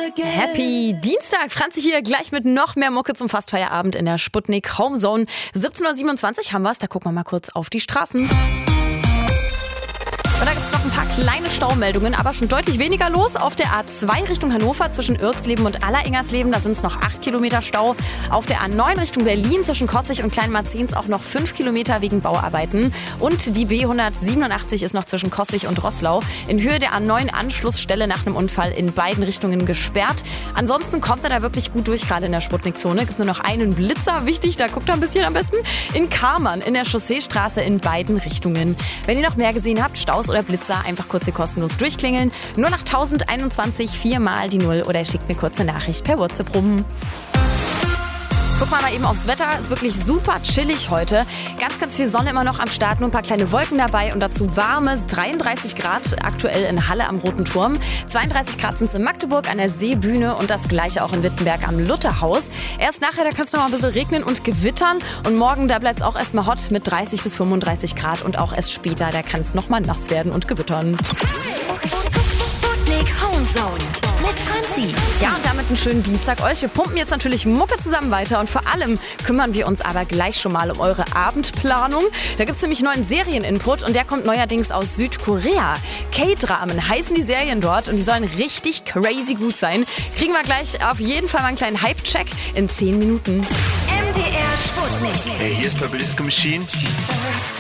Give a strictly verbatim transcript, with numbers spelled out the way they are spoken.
Happy Dienstag, Franzi hier, gleich mit noch mehr Mucke zum Fastfeierabend in der Sputnik Homezone. siebzehn Uhr siebenundzwanzig haben wir es, da gucken wir mal kurz auf die Straßen. Und da gibt es noch ein paar kleine Staumeldungen, aber schon deutlich weniger los. Auf der A zwei Richtung Hannover zwischen Irksleben und Alleringers-Leben, da sind es noch acht Kilometer Stau. Auf der A neun Richtung Berlin zwischen Coswig und Kleinmarzens auch noch fünf Kilometer wegen Bauarbeiten. Und die B hundertsiebenundachtzig ist noch zwischen Coswig und Roßlau in Höhe der A neun Anschlussstelle nach einem Unfall in beiden Richtungen gesperrt. Ansonsten kommt er da wirklich gut durch, gerade in der Sputnik-Zone. Gibt nur noch einen Blitzer, wichtig, da guckt er ein bisschen am besten. In Kammern, in der Chausseestraße in beiden Richtungen. Wenn ihr noch mehr gesehen habt, Staus oder Blitzer, einfach kurz hier kostenlos durchklingeln. Nur nach tausendeinundzwanzig viermal die Null oder ihr schickt mir kurze Nachricht per WhatsApp rum. Guck mal, mal eben aufs Wetter. Ist wirklich super chillig heute. Ganz, ganz viel Sonne immer noch am Start. Nur ein paar kleine Wolken dabei und dazu warme dreiunddreißig Grad aktuell in Halle am Roten Turm. zweiunddreißig Grad sind es in Magdeburg an der Seebühne und das gleiche auch in Wittenberg am Lutherhaus. Erst nachher, da kann es noch mal ein bisschen regnen und gewittern. Und morgen, da bleibt es auch erstmal hot mit dreißig bis fünfunddreißig Grad. Und auch erst später, da kann es noch mal nass werden und gewittern. Sputnik Homezone mit Franzi. Ja, und damit einen schönen Dienstag euch. Wir pumpen jetzt natürlich Mucke zusammen weiter und vor allem kümmern wir uns aber gleich schon mal um eure Abendplanung. Da gibt es nämlich neuen Serieninput und der kommt neuerdings aus Südkorea. K-Dramen heißen die Serien dort und die sollen richtig crazy gut sein. Kriegen wir gleich auf jeden Fall mal einen kleinen Hype-Check in zehn Minuten. M D R Sputnik. Hey, hier ist Purple Disco Machine.